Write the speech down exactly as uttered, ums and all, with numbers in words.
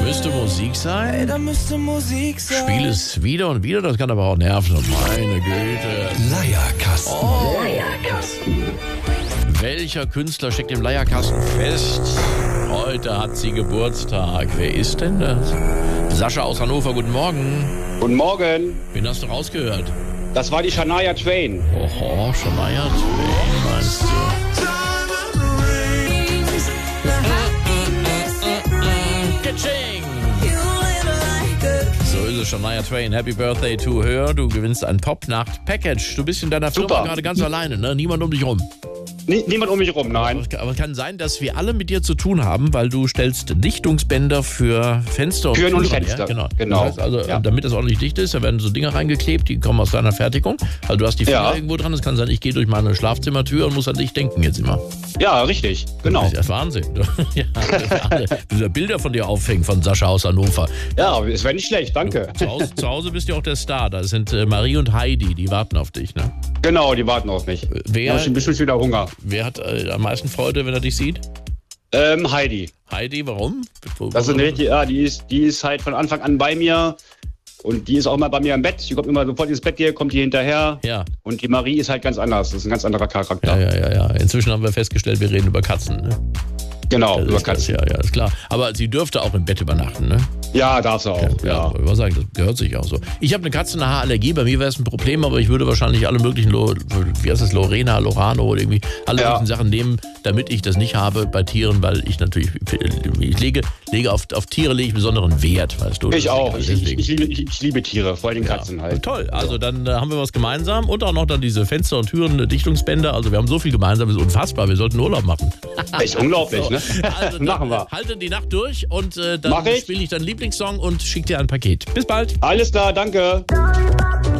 müsste Musik sein. Ey, da müsste Musik sein. Spiel es wieder und wieder, das kann aber auch nerven. Meine Güte. Leierkasten. Oh. Leierkasten. Welcher Künstler steckt im Leierkasten fest? Heute hat sie Geburtstag. Wer ist denn das? Sascha aus Hannover, guten Morgen. Guten Morgen. Wen hast du rausgehört? Das war die Shania Twain. Oho, Shania Twain, meinst du? So ist es, Shania Twain. Happy Birthday to her. Du gewinnst ein Pop-Nacht-Package. Du bist in deiner Firma Super. gerade ganz alleine, ne? Niemand um dich rum. Nie, niemand um mich rum, nein. Aber es kann sein, dass wir alle mit dir zu tun haben, weil du stellst Dichtungsbänder für Fenster und Türen und Türen Fenster. her. Genau. Genau. Das heißt also, Ja. damit das ordentlich dicht ist, da werden so Dinger reingeklebt, die kommen aus deiner Fertigung. Also du hast die Finger Ja. irgendwo dran. Es kann sein, ich gehe durch meine Schlafzimmertür und muss an dich denken jetzt immer. Ja, richtig. Genau. Das ist Wahnsinn. Ja, diese Bilder von dir aufhängen von Sascha aus Hannover. Ja, es wäre nicht schlecht, danke. Zu Hause, zu Hause bist du auch der Star. Da sind äh, Marie und Heidi, die warten auf dich. Ne? Genau, die warten auf mich. Wer, Da hab ich bestimmt wieder Hunger. wer hat äh, am meisten Freude, wenn er dich sieht? Ähm, Heidi. Heidi, warum? Wo- Das ist eine, die, ja, die ist, die ist halt von Anfang an bei mir. Und die ist auch immer bei mir im Bett. Die kommt immer sofort ins Bett hier, kommt hier hinterher. Ja. Und die Marie ist halt ganz anders. Das ist ein ganz anderer Charakter. Ja, ja, ja, ja. Inzwischen haben wir festgestellt, wir reden über Katzen. Ne? Genau, Das über ist das, Katzen. ja, ja, ist klar. Aber sie dürfte auch im Bett übernachten, ne? Ja, darf sie auch. Ja, Ja. wollte ich mal sagen, das gehört sich auch so. Ich habe eine Katzenhaarallergie, bei mir wäre es ein Problem, aber ich würde wahrscheinlich alle möglichen, Lo, wie heißt das, Lorena, Lorano oder irgendwie, alle Ja. möglichen Sachen nehmen, damit ich das nicht habe bei Tieren, weil ich natürlich, ich lege, lege auf, auf Tiere lege ich besonderen Wert, weißt du. Ich auch. Ich, ich, Deswegen. ich, liebe, ich, ich liebe Tiere, vor allem Ja, Katzen halt. toll, also dann äh, haben wir was gemeinsam und auch noch dann diese Fenster- und Türen-Dichtungsbänder, also wir haben so viel gemeinsam, das ist unfassbar, wir sollten Urlaub machen. Echt unglaublich, So, ne? Also dann, Machen wir. Halte die Nacht durch und äh, Mach dann ich. spiele ich deinen Lieblingssong und schicke dir ein Paket. Bis bald. Alles klar, danke.